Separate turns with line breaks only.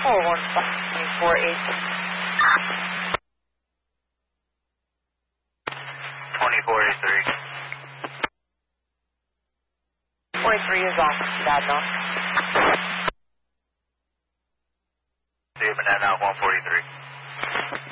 Oh, 148.
2483.
43 is off, Dadno.
See you, Banana 143.